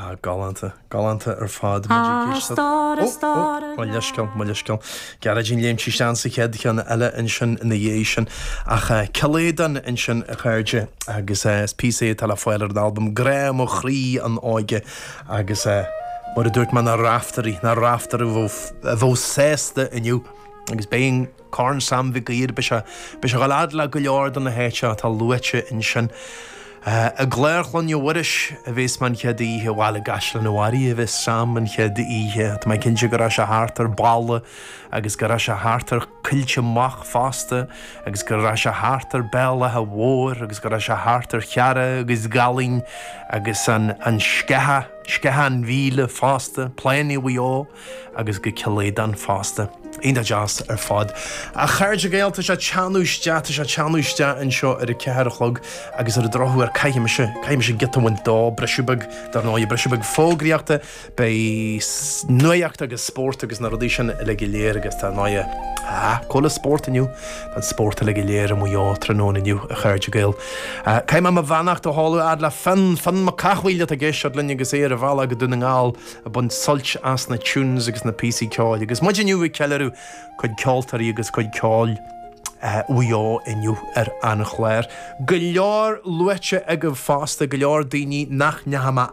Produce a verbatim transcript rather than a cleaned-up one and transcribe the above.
Ah, galanta, galanta ar fad. Muileisceil, muileisceil. Gara dín léim tí sean sa chéad ceanna eile in sin na dhé sin ach celédan in sin a chuirde agus písa tal foiilir d'album Graham ó chrí an áige agus mar a dúirt man na raftarí, na raftar a bhó sésta inniu agus béon carn sam bhí gaír be se galad le go leor don na héite tá luite in sin. A gléirchlan bhuiris a bhés man chead ihe bhile gasla nóhaí a bheits sam an chead ihe Tá mai cinnte go raibh se háart ar balla agus go raibh se háart ar cuilte mach fásta agus go raibh se háart ar bella a mhór agus go raibh se háart ar cheara agus galín agus an scetha scetha an bhíle fásta pléine bhuiá agus go celédan fásta. Inda jazz ar fad. A chairde géalta se teanúiste tá se teanúiste an seo ar a cearachlog agus ar a drothú ar caiimiise caiimiise gitamhain dá breisiúbag dar ná breisiúbag fógraíochta be nuaíochta agus sport agus na rudí sin le go léir agus tá náide chola sport iniu an sport le go léir am mó tróna iniu a chairde géal. Caiim am a bheannacht a háú ad le fan fan ma cachhuiile a géisiad lenne agus éar a bhela go duna ngáil a bun solt as na tunes agus na P C ceáil agus muidir nniu ceú chuid ceoltarí agus chuid ceáil uá inniu ar an chléir. Go leor luite ag go fásta go leor daoine nach neama